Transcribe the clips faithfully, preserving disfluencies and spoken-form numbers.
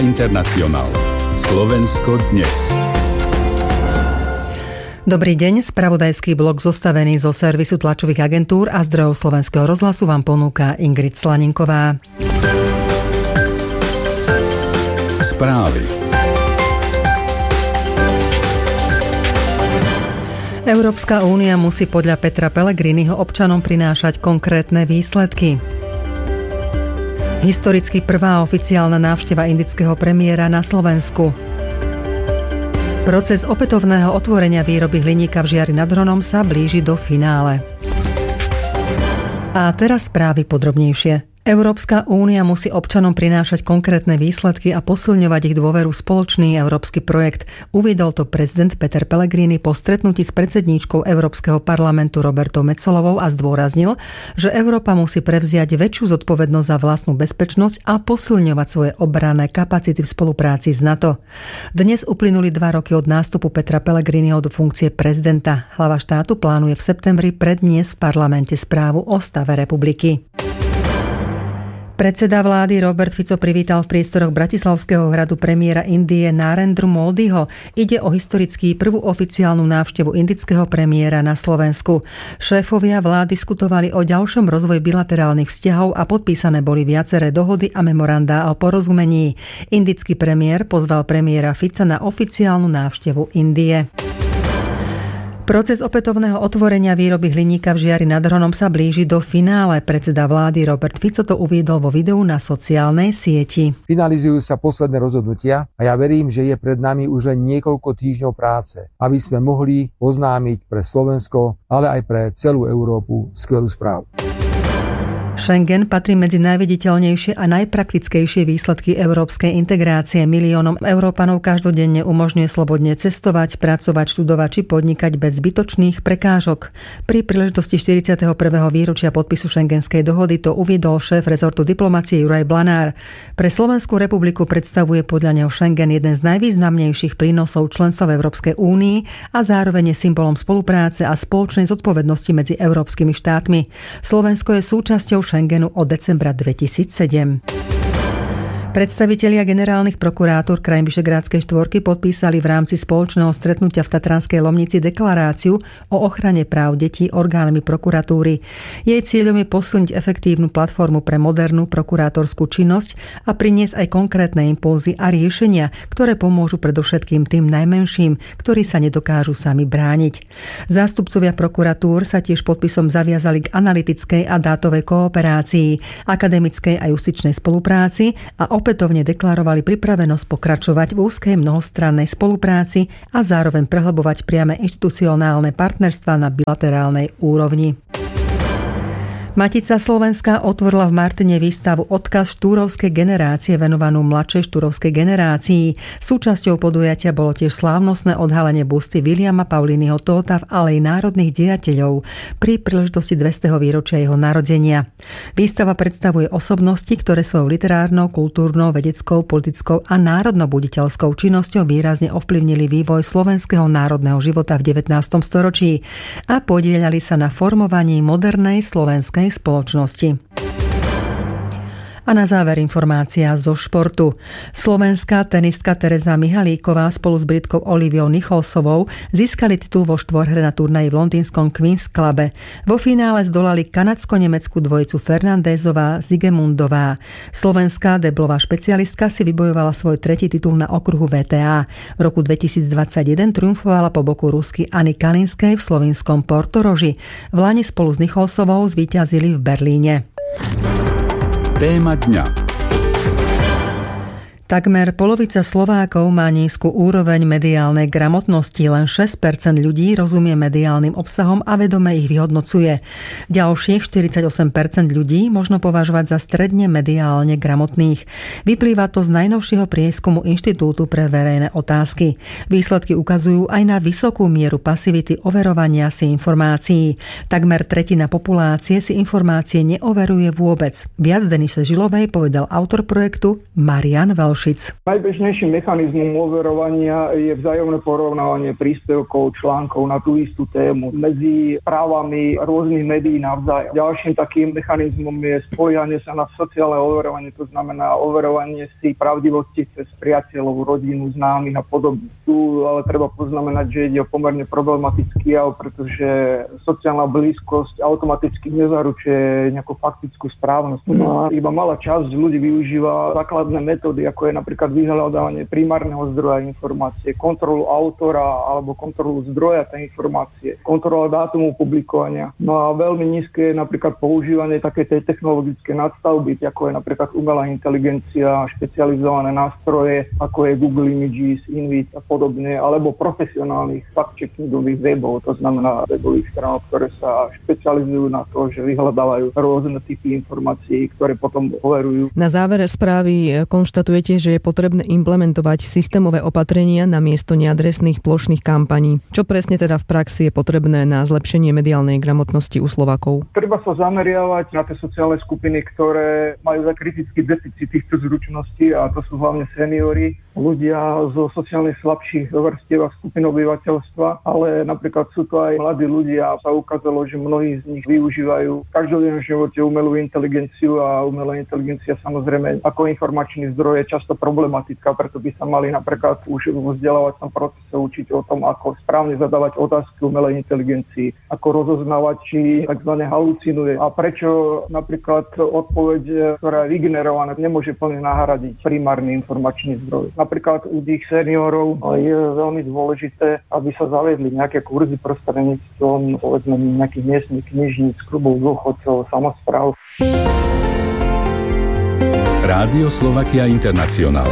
Internacionál. Slovensko dnes. Dobrý deň, spravodajský blok zostavený zo servisu tlačových agentúr a zdrojov Slovenského rozhlasu vám ponúka Ingrid Slaninková. Správy. Európska únia musí podľa Petra Pellegriniho občanom prinášať konkrétne výsledky. Historicky prvá oficiálna návšteva indického premiéra na Slovensku. Proces opätovného otvorenia výroby hliníka v Žiari nad Hronom sa blíži do finále. A teraz správy podrobnejšie. Európska únia musí občanom prinášať konkrétne výsledky a posilňovať ich dôveru v spoločný európsky projekt. Uviedol to prezident Peter Pellegrini po stretnutí s predsedníčkou Európskeho parlamentu Robertou Metsolovou a zdôraznil, že Európa musí prevziať väčšiu zodpovednosť za vlastnú bezpečnosť a posilňovať svoje obranné kapacity v spolupráci s NATO. Dnes uplynuli dva roky od nástupu Petra Pellegriniho do funkcie prezidenta. Hlava štátu plánuje v septembri predniesť v parlamente správu o stave republiky. Predseda vlády Robert Fico privítal v priestoroch Bratislavského hradu premiéra Indie Narendru Modiho. Ide o historický prvú oficiálnu návštevu indického premiéra na Slovensku. Šéfovia vlád diskutovali o ďalšom rozvoji bilaterálnych vzťahov a podpísané boli viaceré dohody a memorandá o porozumení. Indický premiér pozval premiéra Fica na oficiálnu návštevu Indie. Proces opätovného otvorenia výroby hliníka v Žiari nad Hronom sa blíži do finále. Predseda vlády Robert Fico to uviedol vo videu na sociálnej sieti. Finalizujú sa posledné rozhodnutia a ja verím, že je pred nami už len niekoľko týždňov práce, aby sme mohli oznámiť pre Slovensko, ale aj pre celú Európu skvelú správu. Schengen patrí medzi najviditeľnejšie a najpraktickejšie výsledky európskej integrácie. Miliónom Európanov každodenne umožňuje slobodne cestovať, pracovať, študovať či podnikať bez zbytočných prekážok. Pri príležitosti štyridsiateho prvého výročia podpisu Schengenskej dohody to uviedol šéf rezortu diplomacie Juraj Blanár. Pre Slovenskú republiku predstavuje podľa neho Schengen jeden z najvýznamnejších prínosov členstva v Európskej únii a zároveň je symbolom spolupráce a spoločnej zodpovednosti medzi európskymi štátmi. Slovensko je súčasťou Schengenu od decembra dvetisícsedem. Predstavitelia generálnych prokurátor krajín Vyšegrádskej štvorky podpísali v rámci spoločného stretnutia v Tatranskej Lomnici deklaráciu o ochrane práv detí orgánmi prokuratúry. Jej cieľom je posilniť efektívnu platformu pre modernú prokurátorskú činnosť a priniesť aj konkrétne impulzy a riešenia, ktoré pomôžu predovšetkým tým najmenším, ktorí sa nedokážu sami brániť. Zástupcovia prokuratúr sa tiež podpisom zaviazali k analytickej a dátovej kooperácii, akademickej a justičnej spolupráci a opätovne deklarovali pripravenosť pokračovať v úzkej mnohostrannej spolupráci a zároveň prehlbovať priame inštitucionálne partnerstvá na bilaterálnej úrovni. Matica Slovenska otvorila v Martine výstavu Odkaz štúrovskej generácie venovanú mladšej štúrovskej generácii. Súčasťou podujatia bolo tiež slávnostné odhalenie busty Viliama Paulínyho Tóta v Aleji národných dejateľov pri príležitosti dvestoho výročia jeho narodenia. Výstava predstavuje osobnosti, ktoré svojou literárnou, kultúrnou, vedeckou, politickou a národnobuditeľskou činnosťou výrazne ovplyvnili vývoj slovenského národného života v devätnástom storočí a podieľali sa na formovaní modernej slovenskej spoločnosti. A na záver informácia zo športu. Slovenská tenistka Tereza Mihalíková spolu s Britkou Oliviou Nicholsovou získali titul vo štvorhre na turnaji v londýnskom Queen's Clube. Vo finále zdolali kanadsko-nemeckú dvojicu Fernandézová Zigemundová. Slovenská deblová špecialistka si vybojovala svoj tretí titul na okruhu vé té á. V roku dvetisícdvadsaťjeden triumfovala po boku Rusky Anny Kalinskej v slovinskom Portoroži. V lani spolu s Nicholsovou zvíťazili v Berlíne. Téma dňa. Takmer polovica Slovákov má nízku úroveň mediálnej gramotnosti, len šesť percent ľudí rozumie mediálnym obsahom a vedome ich vyhodnocuje. Ďalších štyridsaťosem percent ľudí možno považovať za stredne mediálne gramotných. Vyplýva to z najnovšieho prieskumu Inštitútu pre verejné otázky. Výsledky ukazujú aj na vysokú mieru pasivity overovania si informácií. Takmer tretina populácie si informácie neoveruje vôbec. Viac Denise Žilovej povedal autor projektu Marian Velš. Košic. Najbežnejším mechanizmom overovania je vzájomné porovnávanie príspevkov, článkov na tú istú tému medzi právami rôznych médií navzájom. Ďalším takým mechanizmom je spoliehanie sa na sociálne overovanie, to znamená overovanie si pravdivosti cez priateľov, rodinu, známych a podobne. Tu ale treba poznamenať, že ide o pomerne problematický jav, pretože sociálna blízkosť automaticky nezaručuje nejakú faktickú správnosť. No a iba malá časť ľudí využíva základné metódy, ako je napríklad vyhľadávanie primárneho zdroja informácie, kontrolu autora alebo kontrolu zdroja tej informácie, kontrola dátumu publikovania. No a veľmi nízke je napríklad používanie takej tej technologické nadstavby, ako je napríklad umelá inteligencia, špecializované nástroje, ako je Google Images, Invit a podobne, alebo profesionálnych fact-checkingových webov, to znamená webových stránok, ktoré sa špecializujú na to, že vyhľadávajú rôzne typy informácií, ktoré potom overujú. Na závere správy konštatujete, že je potrebné implementovať systémové opatrenia na miesto neadresných plošných kampaní. Čo presne teda v praxi je potrebné na zlepšenie mediálnej gramotnosti u Slovákov? Treba sa zameriavať na tie sociálne skupiny, ktoré majú za kritický deficit týchto zručností, a to sú hlavne seniori, ľudia zo sociálne slabších vrstiev a skupín obyvateľstva, ale napríklad sú to aj mladí ľudia. Sa ukázalo, že mnohí z nich využívajú v každodennom živote umelú inteligenciu a umelá inteligencia samozrejme ako informačný zdroj je často problematická, preto by sa mali napríklad už vo vzdelávacom procese učiť o tom, ako správne zadávať otázky umelej inteligencii, ako rozoznávať, či tzv. Halucinuje a prečo napríklad odpoveď, ktorá je vygenerovaná, nemôže plne nahradiť primárny informačný zdroj. Napríklad u tých seniorov je veľmi dôležité, aby sa zaviedli nejaké kurzy prostredníctvom povedzme nejakých miestnych knižníc, klubov dôchodcov, samospráv. Rádio Slovakia International.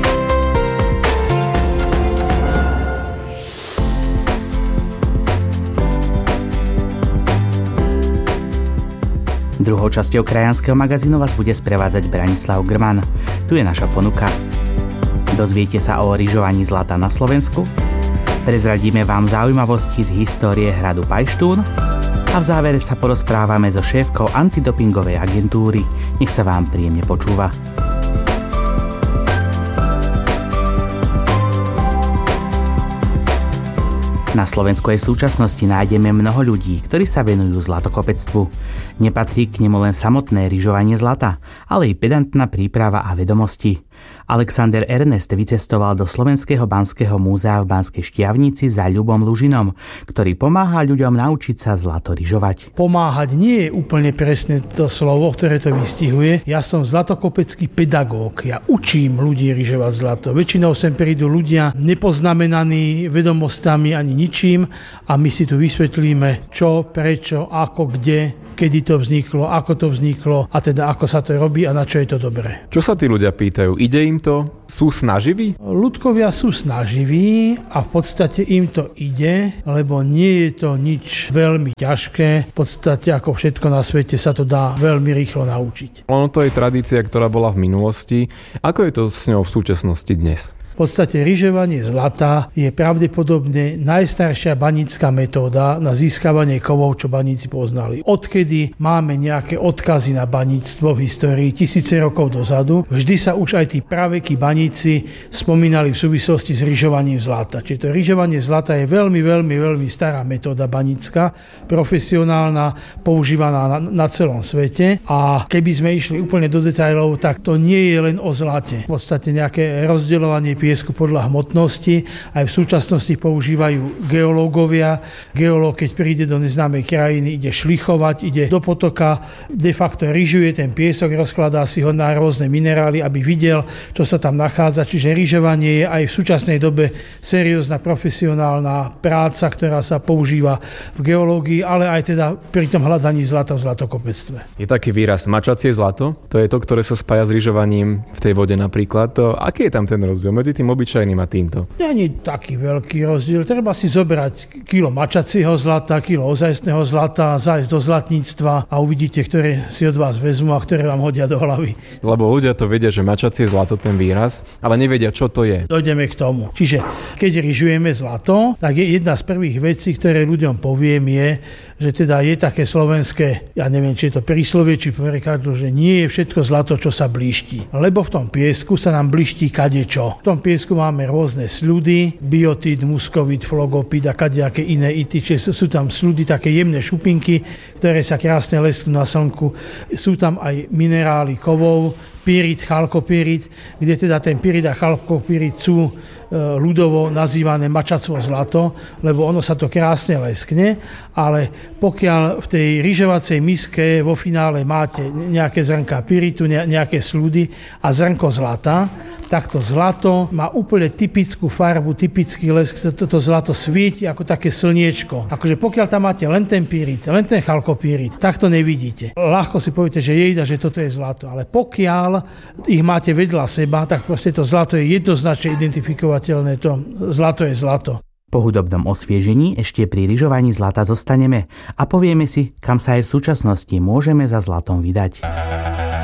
Druhou časťou krajanského magazínu vás bude sprevádzať Branislav Grman. Tu je naša ponuka. Dozviete sa o ryžovaní zlata na Slovensku, prezradíme vám zaujímavosti z histórie hradu Pajštún a v závere sa porozprávame so šéfkou antidopingovej agentúry. Nech sa vám príjemne počúva. Na Slovensku aj v súčasnosti nájdeme mnoho ľudí, ktorí sa venujú zlatokopectvu. Nepatrí k nemu len samotné ryžovanie zlata, ale i pedantná príprava a vedomosti. Alexander Ernest vycestoval do Slovenského banského múzea v Banskej Štiavnici za Ľubom Lužinom, ktorý pomáha ľuďom naučiť sa zlato ryžovať. Pomáhať nie je úplne presne to slovo, ktoré to vystihuje. Ja som zlatokopecký pedagóg. Ja učím ľudí ryžovať zlato. Väčšinou sem prídu ľudia nepoznamenaní vedomostami ani ničím a my si tu vysvetlíme čo, prečo, ako, kde, kedy to vzniklo, ako to vzniklo a teda ako sa to robí a na čo je to dobré. Čo sa tí ľudia pýtajú? Ide im to? Sú snaživí? Ľudkovia sú snaživí a v podstate im to ide, lebo nie je to nič veľmi ťažké. V podstate ako všetko na svete sa to dá veľmi rýchlo naučiť. Ono to je tradícia, ktorá bola v minulosti. Ako je to s ňou v súčasnosti dnes? V podstate ryžovanie zlata je pravdepodobne najstaršia banícka metóda na získavanie kovov, čo baníci poznali. Odkedy máme nejaké odkazy na baníctvo v histórii tisíce rokov dozadu, vždy sa už aj tí pravekí baníci spomínali v súvislosti s ryžovaním zlata. Čiže to ryžovanie zlata je veľmi, veľmi, veľmi stará metóda banícka, profesionálna, používaná na, na celom svete a keby sme išli úplne do detailov, tak to nie je len o zlate. V podstate nejaké rozdeľovanie piesku podľa hmotnosti. Aj v súčasnosti používajú geológovia. Geológ, keď príde do neznámej krajiny, ide šlichovať, ide do potoka, de facto ryžuje ten piesok, rozkladá si ho na rôzne minerály, aby videl, čo sa tam nachádza. Čiže ryžovanie je aj v súčasnej dobe seriózna profesionálna práca, ktorá sa používa v geológii, ale aj teda pri tom hľadaní zlata v zlatokopectve. Je taký výraz mačacie zlato? To je to, ktoré sa spája s ryžovaním v tej vode napríklad. To, aký je tam ten rozdiel medzi medzi tým obyčajným a týmto? Není taký veľký rozdiel. Treba si zobrať kilo mačacieho zlata, kilo ozajstného zlata, zájsť do zlatníctva a uvidíte, ktoré si od vás vezmu a ktoré vám hodia do hlavy. Lebo ľudia to vedia, že mačacie zlato ten výraz, ale nevedia, čo to je. Dojdeme k tomu. Čiže keď ryžujeme zlato, tak je jedna z prvých vecí, ktoré ľuďom poviem je, že teda je také slovenské, ja neviem, či je to príslovie, či prekladu, že nie je všetko zlato, čo sa blíšti. Lebo v tom piesku sa nám blíšti kadečo. V tom piesku máme rôzne sľudy, biotid, muskovit, flogopid a kadejaké iné ity, čiže sú tam sľudy, také jemné šupinky, ktoré sa krásne lesknú na slnku. Sú tam aj minerály kovov, pyrit, chalkopyrit, kde teda ten pyrit a chalkopyrit sú e, ľudovo nazývané mačacvo zlato, lebo ono sa to krásne leskne, ale pokiaľ v tej ryžovacej miske vo finále máte nejaké zrnká pyritu, nejaké slúdy a zrnko zlata, tak to zlato má úplne typickú farbu, typický lesk, toto zlato svieti ako také slniečko. Akože pokiaľ tam máte len ten pyrit, len ten chalkopyrit, tak to nevidíte. Ľahko si poviete, že jejda, že toto je zlato, ale pokiaľ ich máte vedľa seba, tak proste to zlato je jednoznačne identifikovateľné, to zlato je zlato. Po hudobnom osviežení ešte pri ryžovaní zlata zostaneme a povieme si, kam sa aj v súčasnosti môžeme za zlatom vydať.